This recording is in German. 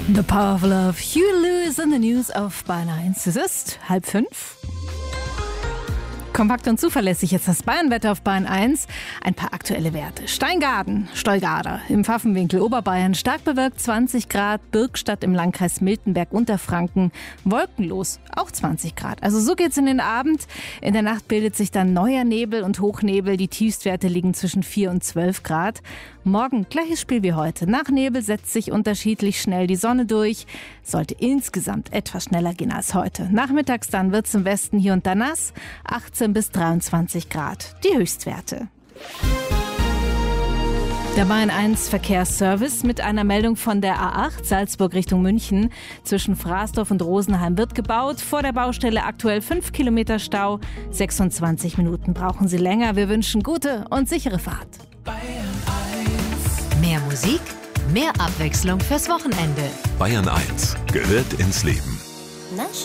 The Power of Love, Huey Lewis in the News auf Bayern 1. Es ist 4:30. Kompakt und zuverlässig jetzt das Bayernwetter auf Bayern 1. Ein paar aktuelle Werte. Steingaden, Stolgader im Pfaffenwinkel Oberbayern, stark bewölkt 20 Grad, Birkstadt im Landkreis Miltenberg Unterfranken, wolkenlos auch 20 Grad. Also so geht's in den Abend. In der Nacht bildet sich dann neuer Nebel und Hochnebel. Die Tiefstwerte liegen zwischen 4 und 12 Grad. Morgen gleiches Spiel wie heute. Nach Nebel setzt sich unterschiedlich schnell die Sonne durch. Sollte insgesamt etwas schneller gehen als heute. Nachmittags dann wird's im Westen hier und da nass. 18 bis 23 Grad. Die Höchstwerte. Der Bayern 1 Verkehrsservice mit einer Meldung von der A8 Salzburg Richtung München. Zwischen Fraßdorf und Rosenheim wird gebaut. Vor der Baustelle aktuell 5 Kilometer Stau. 26 Minuten brauchen Sie länger. Wir wünschen gute und sichere Fahrt. Bayern 1. Mehr Musik, mehr Abwechslung fürs Wochenende. Bayern 1 gehört ins Leben. Na schön.